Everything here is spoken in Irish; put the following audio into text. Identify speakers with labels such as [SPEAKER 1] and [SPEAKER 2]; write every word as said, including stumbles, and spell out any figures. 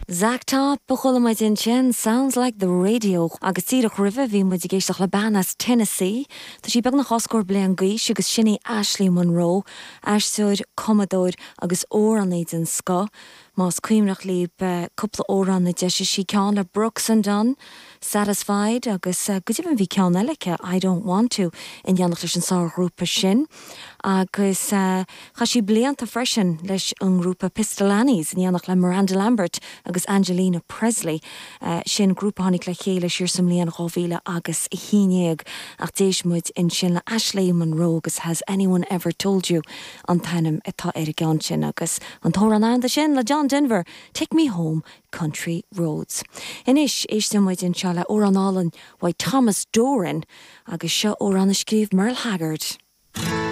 [SPEAKER 1] Zactá becholamid in sin sounds like the radio agus tíach rive bhí muid géisteach le Banas Tennessee Tá sí beg nach oscór blian gaois agus sinné Ashley Monroe Aisúir Commodore agus óraníd in sco Más cuimnach líb cúpla óran na deise sí ceán le Brooks and Dunn Satisfied agus uh, go dtíbn bhí ceán eilecha I Don't Want To in dhéanach leis an sár grúpa sin agus uh, cha sí blianta freisin leis an grúpa Pistolanis in dhéanach le Miranda Lambert agus Angelina Presley uh, sin grúpa hánig le chéile siar sam líon ráhíle agus híineag ach déis muid in sin le Ashley Monroe agus Has Anyone Ever Told You an tainnim atá ar a gceann sin agus an tóran an da sin le John Denver Take Me Home Country Roads. Inis éiste muid in se le ó an álan Thomas Doran agus seo ó an a scríb Merle Haggard.